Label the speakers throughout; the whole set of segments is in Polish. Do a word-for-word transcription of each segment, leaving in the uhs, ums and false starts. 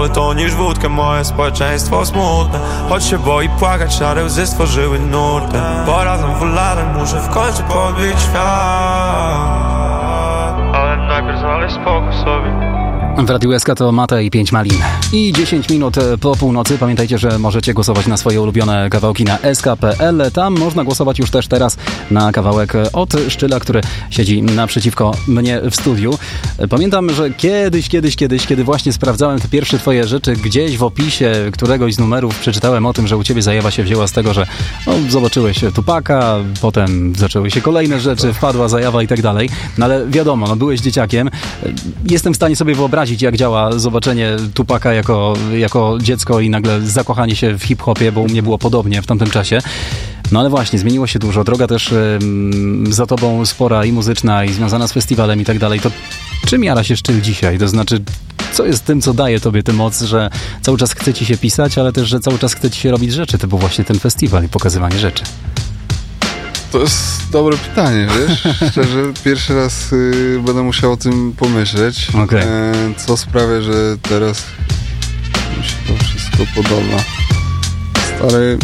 Speaker 1: Wolę to niż wódkę, moje społeczeństwo smutne. Choć się boi płakać, szare łzy stworzyły nurtę. Bo razem wolarem muszę w końcu podbić świat. Ale najpierw znaleźć spokój sobie.
Speaker 2: W Radiu S K to Mata i pięć malin. I dziesięć minut po północy. Pamiętajcie, że możecie głosować na swoje ulubione kawałki na s k kropka p l. Tam można głosować już też teraz na kawałek od Szczyla, który siedzi naprzeciwko mnie w studiu. Pamiętam, że kiedyś, kiedyś, kiedyś, kiedy właśnie sprawdzałem te pierwsze twoje rzeczy, gdzieś w opisie któregoś z numerów przeczytałem o tym, że u ciebie zajawa się wzięła z tego, że no, zobaczyłeś Tupaka, potem zaczęły się kolejne rzeczy, wpadła zajawa i tak dalej. No ale wiadomo, no, byłeś dzieciakiem. Jestem w stanie sobie wyobrazić, jak działa zobaczenie Tupaka jako, jako dziecko i nagle zakochanie się w hip-hopie, bo u mnie było podobnie w tamtym czasie. No ale właśnie, zmieniło się dużo. Droga też ym, za tobą spora i muzyczna, i związana z festiwalem i tak dalej. To czym jara się Szczyl dzisiaj? To znaczy, co jest tym, co daje tobie tę moc, że cały czas chce ci się pisać, ale też, że cały czas chce ci się robić rzeczy? To był właśnie ten festiwal i pokazywanie rzeczy.
Speaker 3: To jest dobre pytanie, wiesz? Szczerze, pierwszy raz y, będę musiał o tym pomyśleć.
Speaker 2: Okay.
Speaker 3: E, co sprawia, że teraz mi się to wszystko podoba. Stary,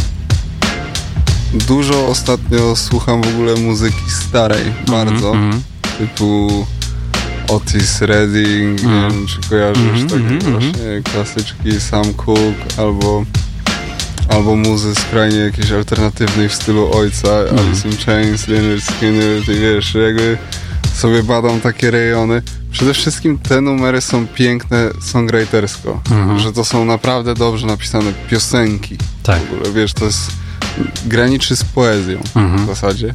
Speaker 3: dużo ostatnio słucham w ogóle muzyki starej, bardzo. Mm-hmm. Typu Otis Redding, mm-hmm. nie wiem, czy kojarzysz mm-hmm, takie mm-hmm. właśnie klasyczki, Sam Cooke, albo albo muzy skrajnie jakiejś alternatywnej w stylu ojca, mm. Alice in Chains, Lynyrd Skynyrd, i wiesz, jakby sobie badam takie rejony. Przede wszystkim te numery są piękne songwritersko, mm-hmm. że to są naprawdę dobrze napisane piosenki.
Speaker 2: Tak.
Speaker 3: W ogóle, wiesz, to jest graniczy z poezją mm-hmm. w zasadzie.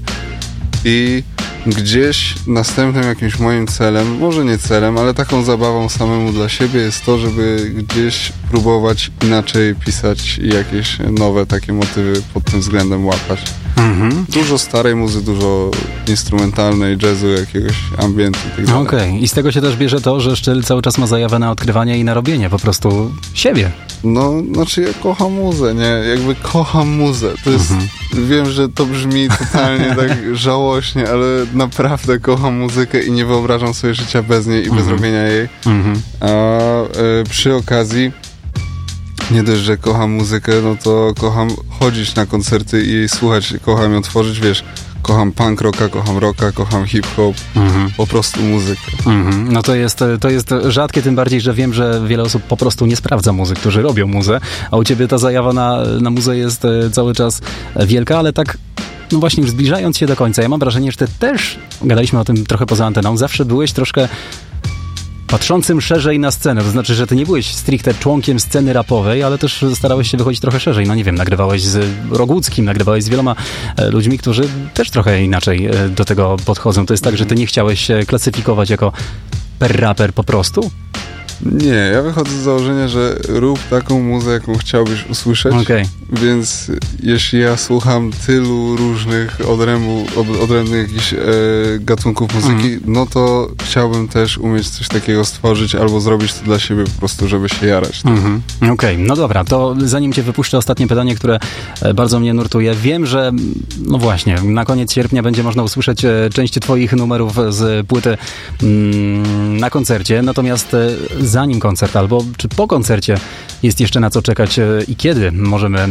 Speaker 3: I gdzieś następnym jakimś moim celem, może nie celem, ale taką zabawą samemu dla siebie jest to, żeby gdzieś próbować inaczej pisać i jakieś nowe takie motywy pod tym względem łapać. Mhm. Dużo starej muzy, dużo instrumentalnej, jazzu, jakiegoś ambientu i tak dalej.
Speaker 2: Okej, okay. I z tego się też bierze to, że Szczyl cały czas ma zajawę na odkrywanie i na robienie po prostu siebie.
Speaker 3: No, znaczy ja kocham muzę, nie? Jakby kocham muzę. To jest, mhm. wiem, że to brzmi totalnie tak żałośnie, ale naprawdę kocham muzykę i nie wyobrażam sobie życia bez niej i mhm. bez robienia jej. Mhm. A e, przy okazji nie dość, że kocham muzykę, no to kocham chodzić na koncerty i jej słuchać, kocham ją tworzyć, wiesz, kocham punk rocka, kocham rocka, kocham hip-hop, mhm. po prostu muzykę.
Speaker 2: Mhm. No to jest, to jest rzadkie, tym bardziej, że wiem, że wiele osób po prostu nie sprawdza muzy, którzy robią muzę, a u ciebie ta zajawa na, na muzę jest cały czas wielka, ale tak no właśnie już zbliżając się do końca, ja mam wrażenie, że ty też, gadaliśmy o tym trochę poza anteną, zawsze byłeś troszkę patrzącym szerzej na scenę, to znaczy, że ty nie byłeś stricte członkiem sceny rapowej, ale też starałeś się wychodzić trochę szerzej. No nie wiem, nagrywałeś z Roguckim, nagrywałeś z wieloma e, ludźmi, którzy też trochę inaczej e, do tego podchodzą. To jest tak, że ty nie chciałeś się klasyfikować jako per raper po prostu?
Speaker 3: Nie, ja wychodzę z założenia, że rób taką muzę, jaką chciałbyś usłyszeć, okay. Więc jeśli ja słucham tylu różnych odrębu, od, odrębnych jakichś e, gatunków muzyki, mm. no to chciałbym też umieć coś takiego stworzyć albo zrobić to dla siebie po prostu, żeby się jarać.
Speaker 2: Mm-hmm. Okej, okay. No dobra, to zanim cię wypuszczę, ostatnie pytanie, które bardzo mnie nurtuje. Wiem, że no właśnie, na koniec sierpnia będzie można usłyszeć część twoich numerów z płyty mm, na koncercie, natomiast zanim koncert albo czy po koncercie jest jeszcze na co czekać i kiedy możemy